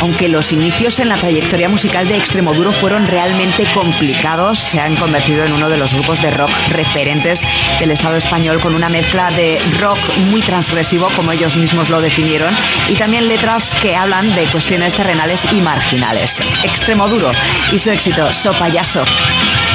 Aunque los inicios en la trayectoria musical de Extremoduro fueron realmente complicados, se han convertido en uno de los grupos de rock referentes del Estado español, con una mezcla de rock muy transgresivo, como ellos mismos lo definieron, y también letras que hablan de cuestiones terrenales y marginales. Extremoduro y su éxito So Payaso.